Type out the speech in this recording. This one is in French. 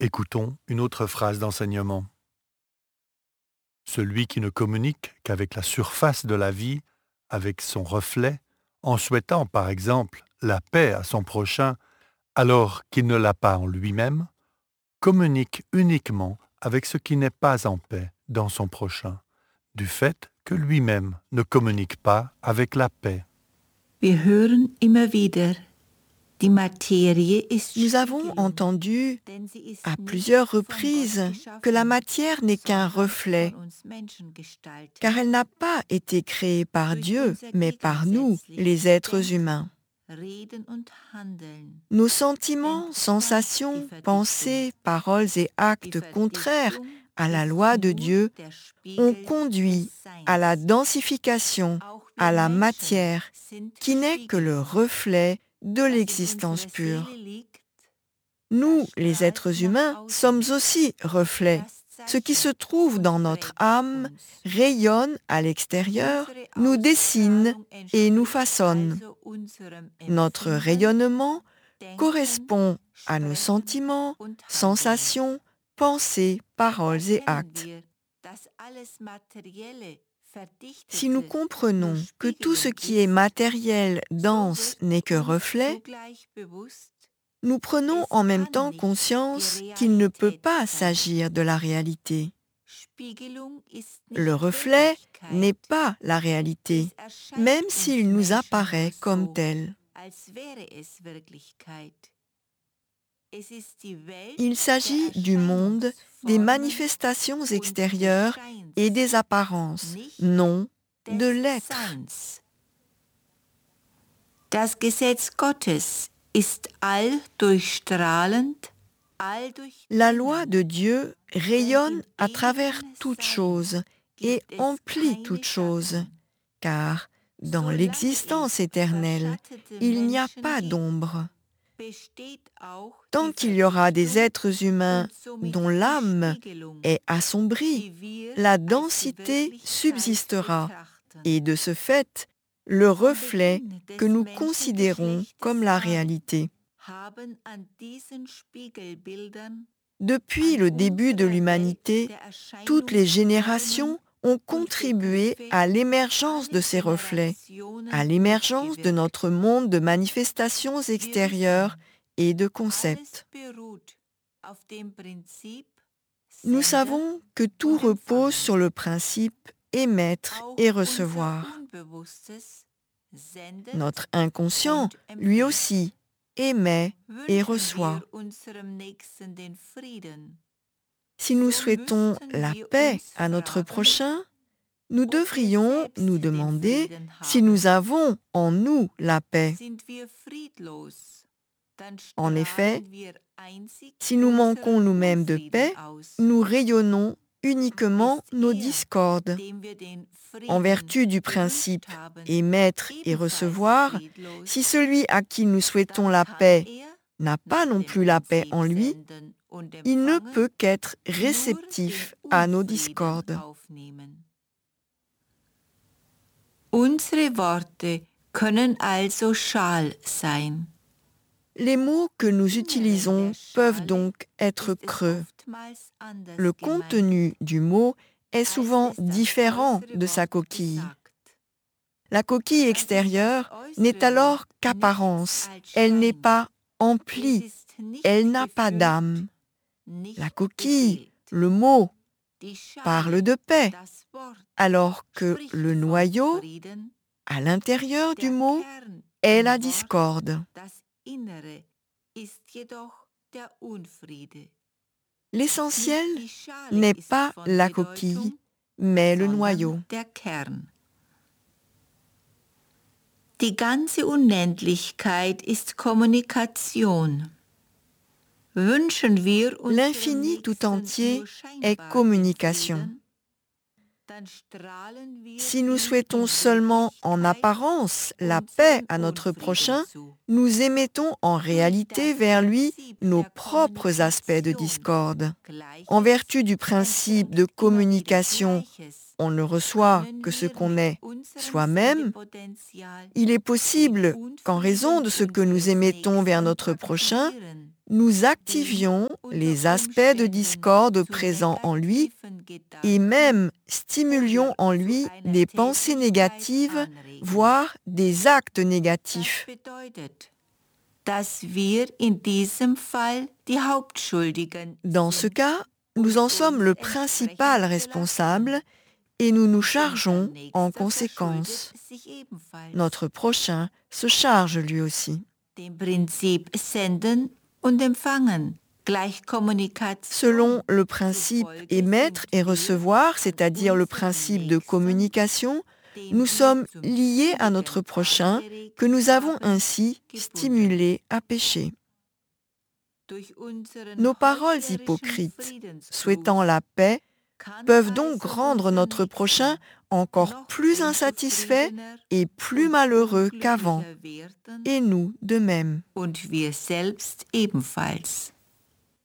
Écoutons une autre phrase d'enseignement. Celui qui ne communique qu'avec la surface de la vie, avec son reflet, en souhaitant par exemple la paix à son prochain alors qu'il ne l'a pas en lui-même, communique uniquement avec ce qui n'est pas en paix dans son prochain, du fait que lui-même ne communique pas avec la paix. Wir hören immer wieder, die Materie ist Nous avons Spiegelung, entendu denn sie ist à nicht plusieurs von Gott reprises geschaffen, que la matière n'est qu'un sondern reflet, von uns Menschen gestaltet. car elle n'a pas été créée par Durch Dieu, unser mais par nous, les êtres gegensätzliches humains. Reden und Handeln, Nos sentiments, sensations, pensées, paroles et die actes contraires Verdichtung à la ist loi de nur Dieu der ont Spiegel conduit des Seins. à la densification, Auch à wir la Menschen matière, sind qui n'est que le Spiegelung. reflet de Was in l'existence unserer pure. Seele liegt, Nous, das les strahlt êtres nach humains, außen. sommes aussi reflets. Das Ce qui se Zeichen trouve dans uns notre prägt âme uns. rayonne à l'extérieur, Unsere nous dessine Ausstrahlung et nous entspricht façonne. also unserem Notre Empfinden, rayonnement Denken, correspond à nos Sprechen sentiments, und Handeln. sensations, pensées, paroles et Erkennen actes. wir, dass alles Materielle, Si nous Verdichtete comprenons nur que tout ce Spiegelung qui est ist, matériel, so dense, wird n'est que uns reflet, zugleich bewusst, nous prenons es en même kann temps nicht conscience die qu'il ne peut Realität pas sein. s'agir de la réalité. Spiegelung ist Le nicht reflet Wirklichkeit. n'est pas la réalité, Es erscheint même uns s'il nous Menschen apparaît nur comme so, tel. als wäre es Wirklichkeit. Es ist die Welt Il der s'agit du monde, des Erscheinungsformen manifestations und extérieures des Scheins, et des apparences, nicht non de des l'être. Seins. Das Gesetz Gottes ist alldurchstrahlend, La loi de Dieu rayonne à travers toutes choses et emplit toutes choses, car dans l'existence éternelle, il n'y a pas d'ombre. Tant qu'il y aura des êtres humains dont l'âme est assombrie, la densité subsistera et de ce fait, le reflet que nous considérons comme la réalité. Depuis le début de l'humanité, toutes les générations ont contribué à l'émergence de ces reflets, à l'émergence de notre monde de manifestations extérieures et de concepts. Nous savons que tout repose sur le principe émettre et recevoir. Notre inconscient, lui aussi, émet et reçoit. Si nous souhaitons la paix à notre prochain, nous devrions nous demander si nous avons en nous la paix. En effet, si nous manquons nous-mêmes de paix, nous rayonnons uniquement nos discordes. En vertu du principe émettre et recevoir, si celui à qui nous souhaitons la paix n'a pas non plus la paix en lui, il ne peut qu'être réceptif à nos discordes. Unsere Worte können also schal sein. Les mots que nous utilisons peuvent donc être creux. Le contenu du mot est souvent différent de sa coquille. La coquille extérieure n'est alors qu'apparence, elle n'est pas emplie, elle n'a pas d'âme. La coquille, le mot, parle de paix, alors que le noyau, à l'intérieur du mot, est la discorde. L'essentiel n'est pas la coquille, mais le noyau. Die ganze Unendlichkeit ist Kommunikation. Wünschen wir L'infini tout entier est communication. Si nous souhaitons seulement en apparence la paix à notre prochain, nous émettons en réalité vers lui nos propres aspects de discorde. En vertu du principe de communication, on ne reçoit que ce qu'on est soi-même. Il est possible qu'en raison de ce que nous émettons vers notre prochain, nous activions les aspects de discorde présents en lui et même stimulions en lui des pensées négatives, voire des actes négatifs. Dans ce cas, nous en sommes le principal responsable et nous nous chargeons en conséquence. Notre prochain se charge lui aussi. Selon le principe émettre et recevoir, c'est-à-dire le principe de communication, nous sommes liés à notre prochain que nous avons ainsi stimulé à pécher. Nos paroles hypocrites, souhaitant la paix, peuvent donc rendre notre prochain encore plus insatisfait et plus malheureux qu'avant, et nous de même.